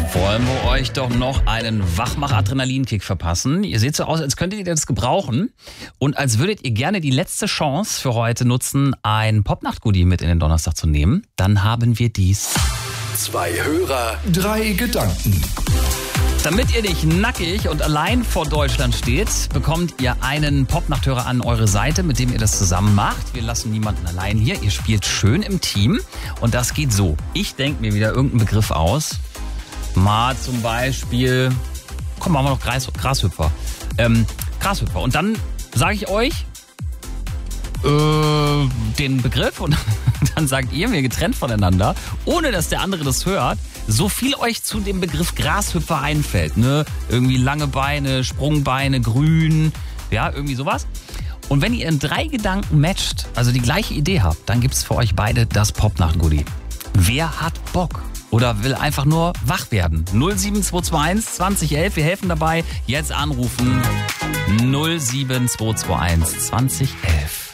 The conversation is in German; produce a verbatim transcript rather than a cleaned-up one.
wollen wir euch doch noch einen Wachmach-Adrenalinkick verpassen. Ihr seht so aus, als könntet ihr das gebrauchen und als würdet ihr gerne die letzte Chance für heute nutzen, ein Popnacht-Goodie mit in den Donnerstag zu nehmen. Dann haben wir dies. Zwei Hörer, drei Gedanken. Damit ihr nicht nackig und allein vor Deutschland steht, bekommt ihr einen Popnachthörer an eure Seite, mit dem ihr das zusammen macht. Wir lassen niemanden allein hier. Ihr spielt schön im Team und das geht so. Ich denke mir wieder irgendeinen Begriff aus. Mal zum Beispiel, komm, machen wir noch Gras, Grashüpfer. Ähm, Grashüpfer. Und dann sage ich euch äh, den Begriff und dann sagt ihr mir getrennt voneinander, ohne dass der andere das hört, so viel euch zu dem Begriff Grashüpfer einfällt. Ne? Irgendwie lange Beine, Sprungbeine, grün, ja, irgendwie sowas. Und wenn ihr in drei Gedanken matcht, also die gleiche Idee habt, dann gibt es für euch beide das Popnacht-Goodie. Wer hat Bock? Oder will einfach nur wach werden? null sieben zwei zwei eins zwanzig elf, wir helfen dabei. Jetzt anrufen null sieben zwei zwei eins zwanzig elf.